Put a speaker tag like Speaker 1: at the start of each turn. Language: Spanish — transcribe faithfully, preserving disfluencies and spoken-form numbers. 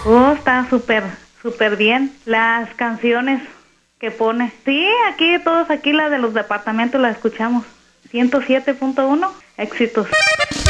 Speaker 1: Oh, está súper, súper bien. Las canciones que pone. Sí, aquí, todos aquí, las de los departamentos, las escuchamos. ciento siete punto uno, éxitos.